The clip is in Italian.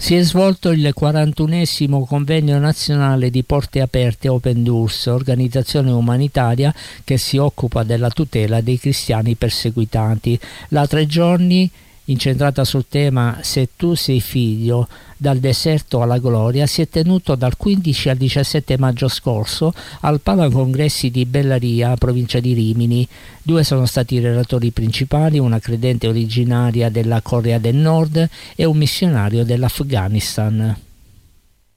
Si è svolto il 41esimo convegno nazionale di Porte Aperte Open Doors, organizzazione umanitaria che si occupa della tutela dei cristiani perseguitati. La 3 giorni incentrata sul tema Se tu sei figlio, dal deserto alla gloria, si è tenuto dal 15 al 17 maggio scorso al Palacongressi di Bellaria, provincia di Rimini. 2 sono stati i relatori principali, una credente originaria della Corea del Nord e un missionario dell'Afghanistan.